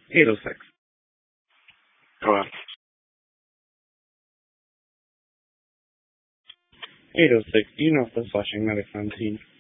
806. Go ahead. 806, do you know if the Flushing Medic Fund team